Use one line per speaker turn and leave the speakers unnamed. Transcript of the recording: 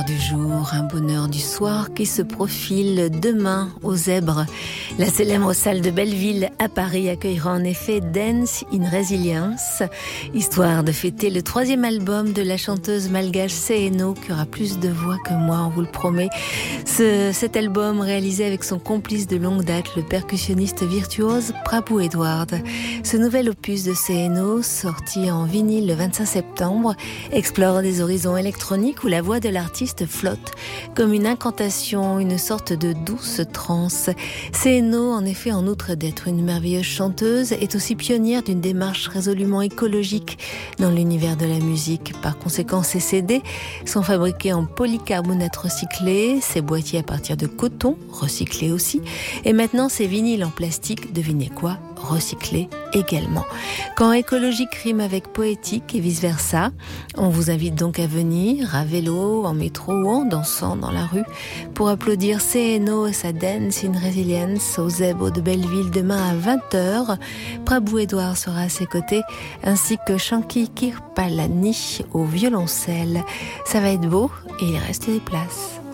du jour, un bonheur du soir qui se profile demain aux Zèbres. La célèbre salle de Belleville à Paris accueillera en effet Dance in Resilience, histoire de fêter le 3e album de la chanteuse malgache CNO qui aura plus de voix que moi, on vous le promet. Cet album réalisé avec son complice de longue date, le percussionniste virtuose Prabhu Edward. Ce nouvel opus de CNO, sorti en vinyle le 25 septembre, explore des horizons électroniques où la voix de l'artiste flotte comme une incantation, une sorte de douce transe. CNO, en effet, en outre d'être une merveilleuse chanteuse, est aussi pionnière d'une démarche résolument écologique dans l'univers de la musique. Par conséquent, ces CD sont fabriqués en polycarbonate recyclé, ces boîtiers à partir de coton, recyclé aussi, et maintenant ces vinyles en plastique, devinez quoi, recyclés également. Quand écologique rime avec poétique et vice-versa, on vous invite donc à venir, à vélo, en métro ou en dansant dans la rue, pour applaudir CNO et sa Dance in Resilience aux Zèbres de Belleville demain à 20h. Prabhu Edward sera à ses côtés, ainsi que Shanki Kirpalani au violoncelle. Ça va être beau et il reste des places.